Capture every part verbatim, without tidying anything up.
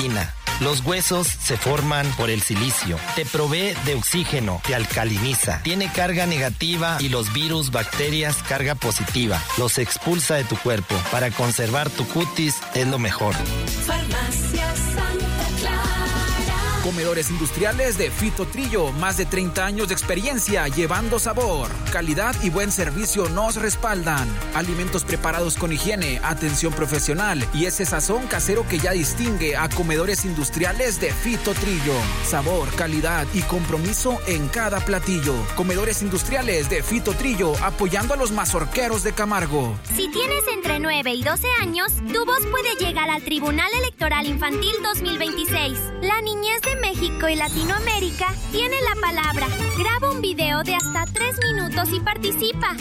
Los huesos se forman por el silicio. Te provee de oxígeno, te alcaliniza. Tiene carga negativa y los virus, bacterias, carga positiva. Los expulsa de tu cuerpo. Para conservar tu cutis es lo mejor. Farmacia Santa Clara. Comedores industriales de Fito Trillo, más de treinta años de experiencia llevando sabor, calidad y buen servicio nos respaldan. Alimentos preparados con higiene, atención profesional y ese sazón casero que ya distingue a Comedores Industriales de Fito Trillo. Sabor, calidad y compromiso en cada platillo. Comedores Industriales de Fito Trillo, apoyando a los mazorqueros de Camargo. Si tienes entre nueve y doce años, tu voz puede llegar al Tribunal Electoral Infantil dos mil veintiséis. La niñez de México y Latinoamérica tiene la palabra. Graba un video de hasta tres minutos y participa.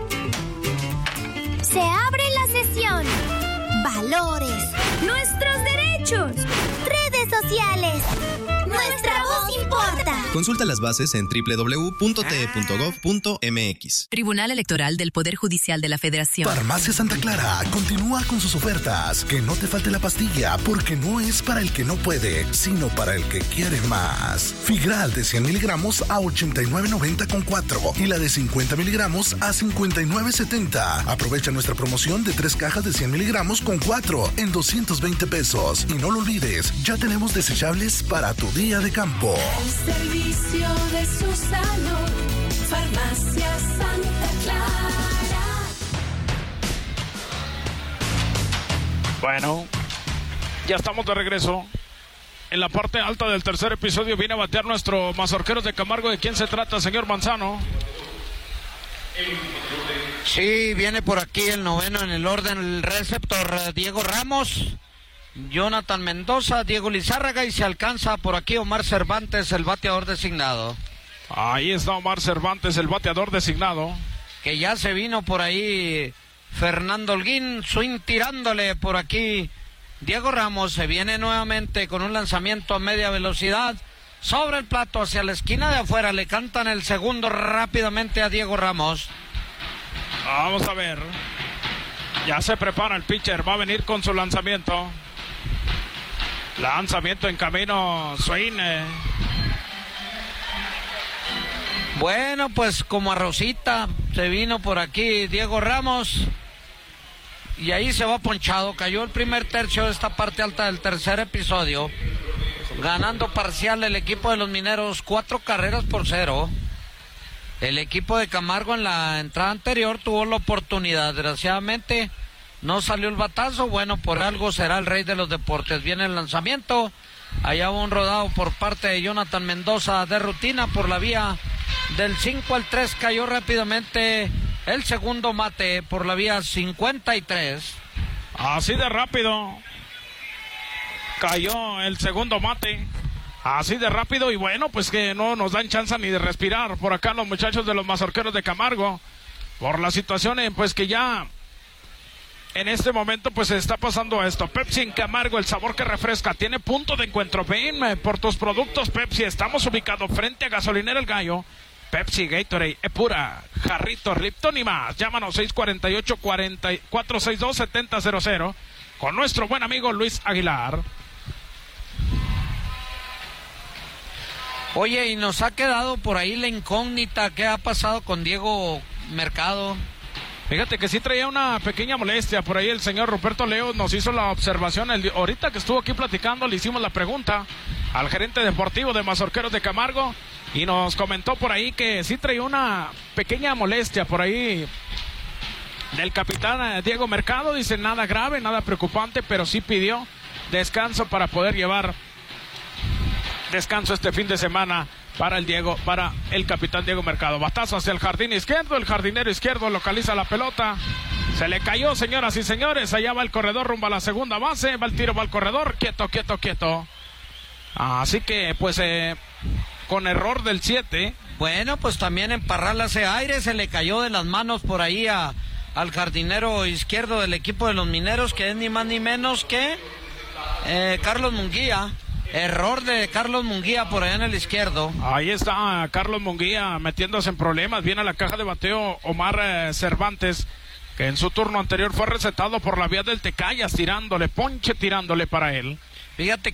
Se abre la sesión. Valores. Nuestros derechos. Redes sociales. Nuestra voz importa. Consulta las bases en doble u doble u doble u punto t e punto gov punto m x. Tribunal Electoral del Poder Judicial de la Federación. Farmacia Santa Clara continúa con sus ofertas. Que no te falte la pastilla, porque no es para el que no puede, sino para el que quiere más. Figral de cien miligramos a ochenta y nueve noventa con cuatro y la de cincuenta miligramos a cincuenta y nueve setenta. Aprovecha nuestra promoción de tres cajas de cien miligramos con cuatro en doscientos veinte pesos. Y no lo olvides, ya tenemos desechables para tu día de campo. El servicio de su salud, Farmacia Santa Clara. Bueno, ya estamos de regreso. En la parte alta del tercer episodio viene a batear nuestro mazorqueros de Camargo. ¿De quién se trata, señor Manzano? Sí, viene por aquí el noveno en el orden, el receptor Diego Ramos, Jonathan Mendoza, Diego Lizárraga y se alcanza por aquí Omar Cervantes, el bateador designado. Ahí está Omar Cervantes, el bateador designado. Que ya se vino por ahí Fernando Holguín, swing tirándole por aquí. Diego Ramos se viene nuevamente con un lanzamiento a media velocidad. Sobre el plato hacia la esquina de afuera, le cantan el segundo rápidamente a Diego Ramos. Vamos a ver. Ya se prepara el pitcher, va a venir con su lanzamiento. Lanzamiento en camino, swing. Eh. Bueno, pues como a Rosita, se vino por aquí Diego Ramos. Y ahí se va ponchado, cayó el primer tercio de esta parte alta del tercer episodio. Ganando parcial el equipo de los Mineros, cuatro carreras por cero. El equipo de Camargo en la entrada anterior tuvo la oportunidad, desgraciadamente no salió el batazo. Bueno, por algo será el rey de los deportes. Viene el lanzamiento, allá va un rodado por parte de Jonathan Mendoza de rutina por la vía del cinco al tres, cayó rápidamente el segundo mate por la vía cincuenta y tres. Así de rápido cayó el segundo mate, así de rápido, y bueno, pues que no nos dan chance ni de respirar por acá los muchachos de los mazorqueros de Camargo, por la situación en, pues que ya en este momento pues se está pasando esto. Pepsi en Camargo, el sabor que refresca, tiene punto de encuentro. Ven por tus productos Pepsi, estamos ubicados frente a Gasolinera El Gallo. Pepsi, Gatorade, Epura, Jarritos, Lipton y más. Llámanos seis cuatro ocho, cuatro seis dos, siete cero cero cero con nuestro buen amigo Luis Aguilar. Oye, y nos ha quedado por ahí la incógnita, ¿qué ha pasado con Diego Mercado? Fíjate que sí traía una pequeña molestia, por ahí el señor Ruperto Leo nos hizo la observación, el, ahorita que estuvo aquí platicando le hicimos la pregunta al gerente deportivo de Mazorqueros de Camargo y nos comentó por ahí que sí traía una pequeña molestia por ahí del capitán Diego Mercado. Dice nada grave, nada preocupante, pero sí pidió descanso para poder llevar descanso este fin de semana para el Diego, para el capitán Diego Mercado. Batazo hacia el jardín izquierdo, el jardinero izquierdo localiza la pelota, se le cayó, señoras y señores, allá va el corredor rumbo a la segunda base, va el tiro, va el corredor, quieto, quieto, quieto. Así que pues eh, con error del siete. Bueno, pues también en Parral hace aire, se le cayó de las manos por ahí a, al jardinero izquierdo del equipo de los Mineros, que es ni más ni menos que eh, Carlos Munguía. Error de Carlos Munguía por allá en el izquierdo. Ahí está Carlos Munguía metiéndose en problemas. Viene a la caja de bateo Omar eh, Cervantes, que en su turno anterior fue recetado por la vía del Tecayas, tirándole, ponche tirándole para él. Fíjate